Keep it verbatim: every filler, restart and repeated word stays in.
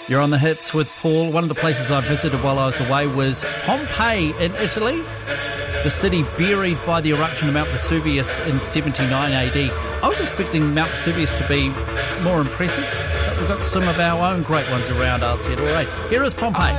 You're on the hits with Paul. One of the places I visited while I was away was Pompeii in Italy, the city buried by the eruption of Mount Vesuvius in seventy-nine A D. I was expecting Mount Vesuvius to be more impressive, but we've got some of our own great ones around, I'll say. All right, here is Pompeii.